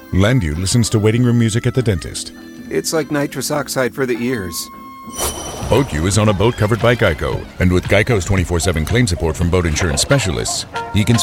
Landu listens to waiting room music at the dentist. It's like nitrous oxide for the ears. BoatU is on a boat covered by Geico. And with Geico's 24/7 claim support from boat insurance specialists, he can